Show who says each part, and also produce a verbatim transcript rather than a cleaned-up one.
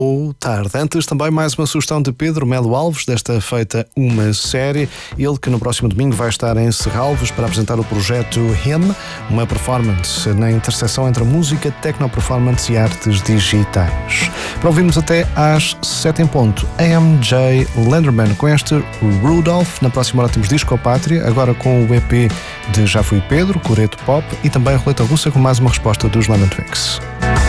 Speaker 1: Ou tarde. Antes, também mais uma sugestão de Pedro Melo Alves, desta feita uma série. Ele que no próximo domingo vai estar em Serralves para apresentar o projeto Him, uma performance na interseção entre música, tecno-performance e artes digitais. Para ouvirmos até às sete em ponto, A M J Lenderman com este Rudolph. Na próxima hora temos Disco Pátria, agora com o E P de Já Fui Pedro, Coreto Pop e também a Roleta Russa com mais uma resposta dos Lemon Twigs.